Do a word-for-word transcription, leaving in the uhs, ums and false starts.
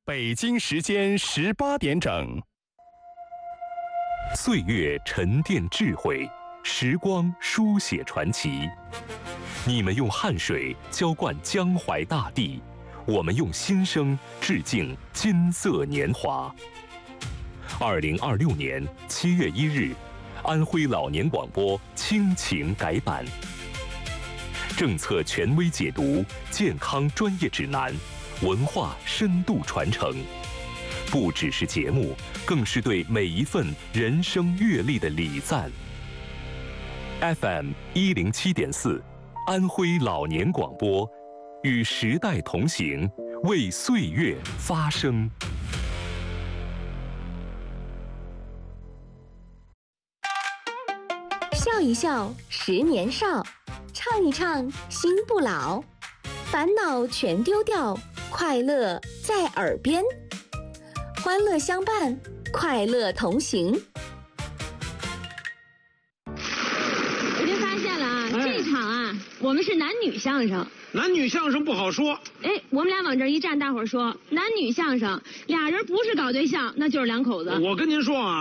北京时间十八点整。 岁月沉淀智慧，时光书写传奇。你们用汗水浇灌江淮大地，我们用心声致敬金色年华。二零二六年七月一日，安徽老年广播亲情改版，政策权威解读，健康专业指南，文化深度传承。不只是节目，更是对每一份人生阅历的礼赞。F M 一零七点四，安徽老年广播，与时代同行，为岁月发声。 笑一笑，十年少；唱一唱，心不老。烦恼全丢掉，快乐在耳边。欢乐相伴，快乐同行。 我就发现了啊，哎、这场啊，我们是男女相声。 男女相声不好说。 哎，我们俩往这儿一站，大伙儿说男女相声，俩人不是搞对象，那就是两口子。 我跟您说啊。